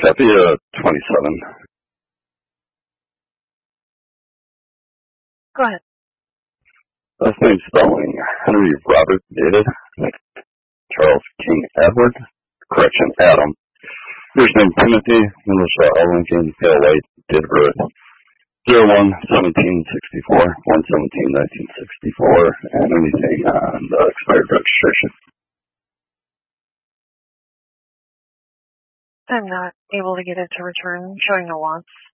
Copy 27. Go ahead. Last name spelling Henry Robert David, Charles King Edward, correction Adam. First name Timothy, Melissa L. Lincoln, pale white, date of birth 01/17/64, 1/17/1964, and anything on the expired registration. I'm not able to get it to return, showing no wants.